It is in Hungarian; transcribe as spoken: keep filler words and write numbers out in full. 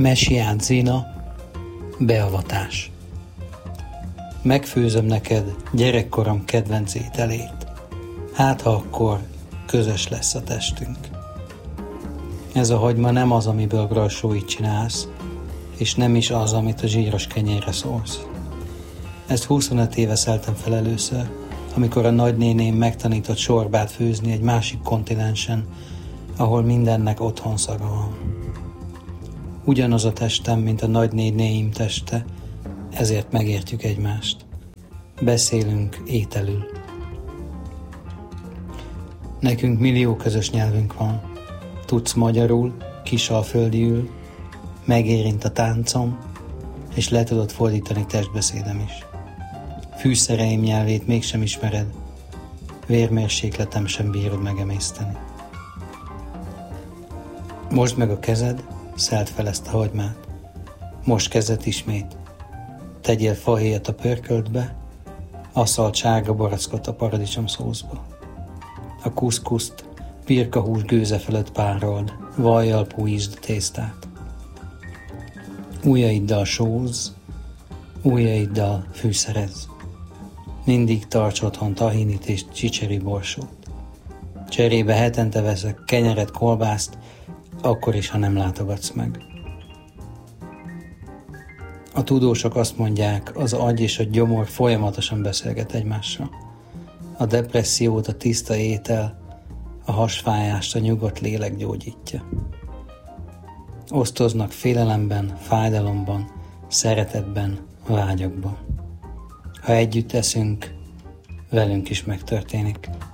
Messián Zina, beavatás. Megfőzöm neked gyerekkorom kedvenc ételét, hát ha akkor közös lesz a testünk. Ez a hagyma nem az, amiből brassóit csinálsz, és nem is az, amit a zsíros kenyérre szólsz. Ezt huszonöt éve szeltem fel először, amikor a nagynéném megtanított sorbát főzni egy másik kontinensen, ahol mindennek otthon szaga van. Ugyanaz a testem, mint a nagynénéim teste, ezért megértjük egymást. Beszélünk ételül. Nekünk millió közös nyelvünk van. Tudsz magyarul, kisalföldiül, megérint a táncom, és le tudod fordítani testbeszédem is. Fűszereim nyelvét mégsem ismered, vérmérsékletem sem bírod megemészteni. Mosd meg a kezed, szeld fel ezt a hagymát. Most kezdett ismét. Tegyél fahéjat a pörköltbe, asszalt sárga barackot a paradicsom szószba. A kuszkuszt pirkahús gőze felett párold, vajjal pújítsd a tésztát. Ujjaiddal sózz, ujjaiddal fűszerezz. Mindig tarts otthon tahinit és csicseri borsót. Cserébe hetente veszek kenyeret, kolbászt, akkor is, ha nem látogatsz meg. A tudósok azt mondják, az agy és a gyomor folyamatosan beszélget egymással. A depressziót a tiszta étel, a hasfájást a nyugodt lélek gyógyítja. Osztoznak félelemben, fájdalomban, szeretetben, vágyakban. Ha együtt eszünk, velünk is megtörténik.